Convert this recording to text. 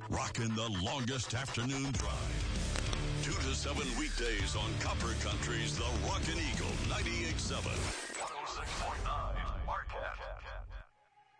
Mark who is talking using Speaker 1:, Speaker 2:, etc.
Speaker 1: rocking the longest afternoon drive. 2 to 7 weekdays on Copper Country's The Rockin' Eagle 98.7.